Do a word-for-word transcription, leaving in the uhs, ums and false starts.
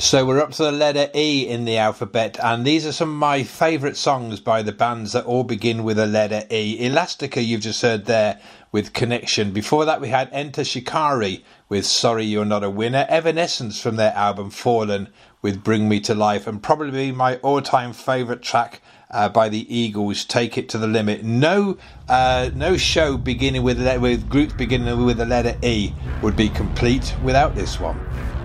So we're up to the letter E in the alphabet, and these are some of my favourite songs by the bands that all begin with a letter E. Elastica, you've just heard there with Connection. Before that we had Enter Shikari with Sorry You're Not a Winner. Evanescence from their album Fallen with Bring Me to Life, and probably my all-time favourite track uh, by the Eagles, Take It to the Limit. No uh, no show beginning with, with groups beginning with the letter E would be complete without this one.